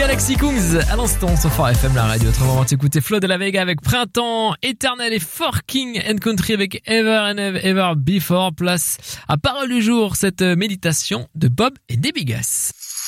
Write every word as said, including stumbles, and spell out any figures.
Galaxy Kungs à l'instant sur Fort F M, la radio. Autrement, on va t'écouter Flo de la Vega avec Printemps, Éternel et For King and Country avec Ever and Ever Before. Place à Parole du jour, cette méditation de Bob et Debbie Gass.